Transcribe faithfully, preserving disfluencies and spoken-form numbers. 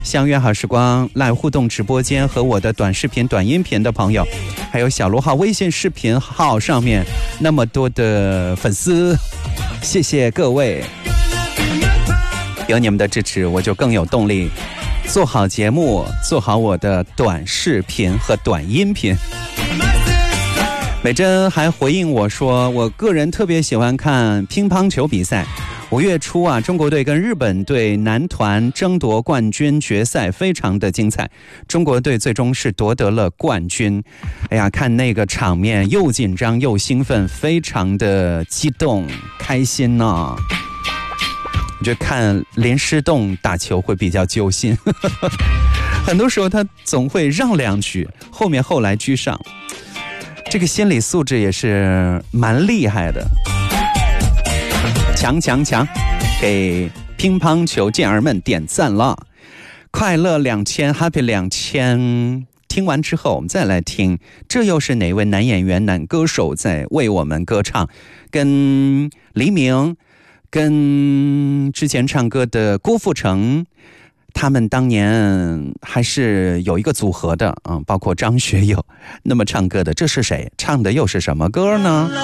相约好时光 Live 互动直播间和我的短视频、短音频的朋友，还有小罗号微信视频号上面那么多的粉丝，谢谢各位，有你们的支持，我就更有动力做好节目，做好我的短视频和短音频。美珍还回应我说，我个人特别喜欢看乒乓球比赛。五月初啊，中国队跟日本队男团争夺冠军决赛非常的精彩，中国队最终是夺得了冠军。哎呀，看那个场面又紧张又兴奋，非常的激动开心呢、啊。我觉得看林诗栋打球会比较揪心，很多时候他总会让两局，后面后来居上，这个心理素质也是蛮厉害的。强强强，给乒乓球健儿们点赞了！快乐两千 ，Happy 两千。听完之后，我们再来听，这又是哪位男演员、男歌手在为我们歌唱？跟黎明，跟之前唱歌的郭富城，他们当年还是有一个组合的啊、嗯，包括张学友。那么唱歌的这是谁？唱的又是什么歌呢？